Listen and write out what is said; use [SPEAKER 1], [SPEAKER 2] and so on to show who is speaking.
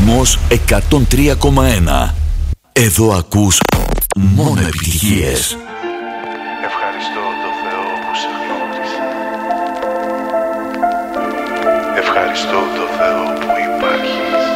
[SPEAKER 1] Ρυθμός 103,1. Εδώ ακούς μόνο επιτυχίες.
[SPEAKER 2] Ευχαριστώ το Θεό που σε γνώρισα. Ευχαριστώ το Θεό